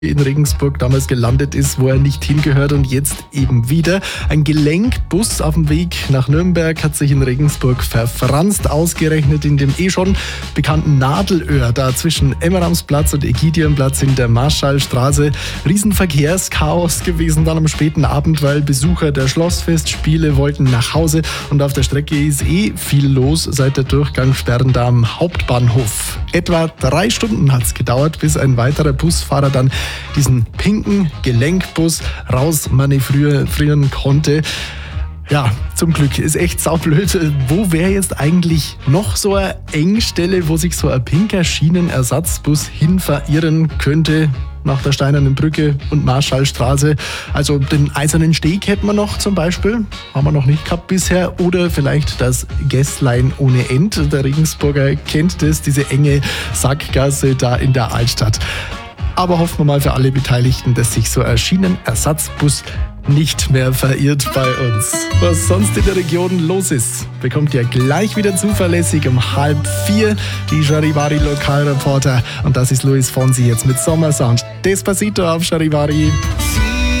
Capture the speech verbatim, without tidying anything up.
in Regensburg damals gelandet ist, wo er nicht hingehört und jetzt eben wieder. Ein Gelenkbus auf dem Weg nach Nürnberg hat sich in Regensburg verfranst, ausgerechnet in dem eh schon bekannten Nadelöhr, da zwischen Emmeramsplatz und Ägidienplatz in der Marschallstraße. Riesenverkehrschaos gewesen dann am späten Abend, weil Besucher der Schlossfestspiele wollten nach Hause und auf der Strecke ist eh viel los seit der Durchgangssperren da am Hauptbahnhof. Etwa drei Stunden hat es gedauert, bis ein weiterer Busfahrer dann diesen pinken Gelenkbus rausmanövrieren konnte. Ja, zum Glück. Ist echt saublöd. Wo wäre jetzt eigentlich noch so eine Engstelle, wo sich so ein pinker Schienenersatzbus hin verirren könnte? Nach der Steinernen Brücke und Marschallstraße. Also den Eisernen Steg hätten wir noch zum Beispiel. Haben wir noch nicht gehabt bisher. Oder vielleicht das Gässlein ohne End. Der Regensburger kennt das, diese enge Sackgasse da in der Altstadt. Aber hoffen wir mal für alle Beteiligten, dass sich so ein Schienenersatzbus nicht mehr verirrt bei uns. Was sonst in der Region los ist, bekommt ihr gleich wieder zuverlässig um halb vier die Charivari Lokalreporter. Und das ist Luis Fonsi jetzt mit Sommersound. Despacito auf Charivari.